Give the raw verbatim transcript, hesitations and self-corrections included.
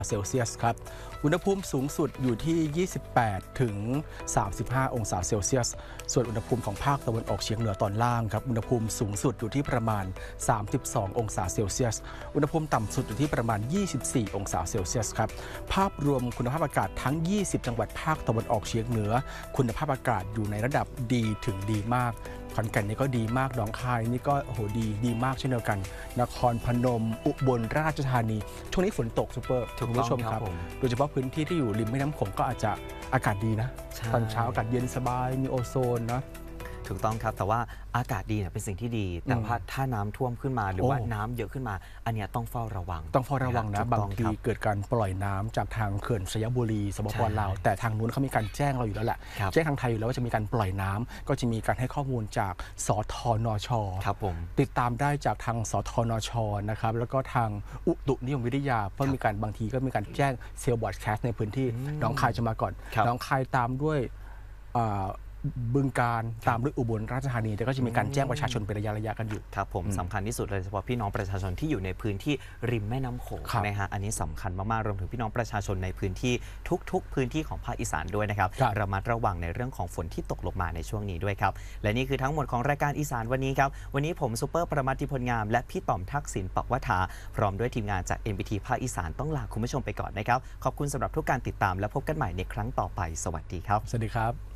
เซลเซียสครับอุณหภูมิสูงสุดอยู่ที่ ยี่สิบแปดถึงสามสิบห้า องศาเซลเซียสส่วนอุณหภูมิของภาคตะวันออกเฉียงเหนือตอนล่างครับอุณหภูมิสูงสุดอยู่ที่ประมาณ สามสิบสอง องศาเซลเซียสอุณหภูมิต่ำสุดอยู่ที่ประมาณ ยี่สิบสี่ องศาเซลเซียสครับภาพรวมคุณภาพอากาศทั้ง ยี่สิบ จังหวัดภาคตะวันออกเฉียงเหนือคุณภาพอากาศอยู่ในระดับดีถึงดีมากขอนแก่นนี่ก็ดีมากหนองคายนี่ก็โอ้โหดีดีมากเช่นเดียวกันนครพนมอุบลราชธานีช่วงนี้ฝนตกซูเปอร์คุณผู้ชมครับโดยเฉพาะพื้นที่ที่อยู่ริมแม่น้ำโขงก็อาจจะอากาศดีนะตอนเช้าอากาศเย็นสบายมีโอโซนนะถูกต้องครับแต่ว่าอากาศดีเนี่ยเป็นสิ่งที่ดีแต่ว่าถ้าน้ำท่วมขึ้นมาหรือว่าน้ำเยอะขึ้นมาอันนี้ต้องเฝ้าระวังต้องเฝ้าระวังนะบางทีเกิดการปล่อยน้ำจากทางเขื่อนสยบุรีสปปลาวแต่ทางนู้นเขามีการแจ้งเราอยู่แล้วแหละแจ้งทางไทยอยู่แล้วว่าจะมีการปล่อยน้ำก็จะมีการให้ข้อมูลจากสทนชครับผมติดตามได้จากทางสทนชนะครับแล้วก็ทางอุตุนิยมวิทยาเพราะมีการบางทีก็มีการแจ้งเซลล์บอร์ดแคสต์ในพื้นที่หนองคายจะมาก่อนหนองคายตามด้วยบึงการตามด้วยอุบลราชธานีแต่ก็จะมีการแจ้งประชาชนเป็นระยะระยะกันอยู่ครับผมสำคัญที่สุดเลยเฉพาะพี่น้องประชาชนที่อยู่ในพื้นที่ริมแม่น้ำโขงนะฮะอันนี้สำคัญมากๆรวมถึงพี่น้องประชาชนในพื้นที่ทุกๆพื้นที่ของภาคอีสานด้วยนะครับระมัดระวังในเรื่องของฝนที่ตกลงมาในช่วงนี้ด้วยครับและนี่คือทั้งหมดของรายการอีสานวันนี้ครับวันนี้ผมซุปเปอร์ประมาธิพลงามและพี่ต่อมทักษิณปักวัฏาพร้อมด้วยทีมงานจาก เอ็น บี ที ภาคอีสานต้องลาคุณผู้ชมไปก่อนนะครับขอบคุณสำหรับทุกการติดตามและพบกันใหม่ในครั้งต่อไปสวัสดีครับสวัสดีครับ